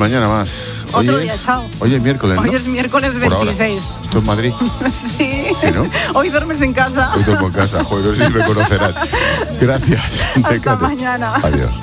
mañana más. Otro día, chao. Hoy es miércoles, ¿no? Hoy es miércoles 26. ¿Esto es Madrid? Sí. ¿Sí, no? Hoy duermes en casa. Hoy duermo en casa. Joder, no sé si me conocerán. Gracias. Hasta mañana. Adiós.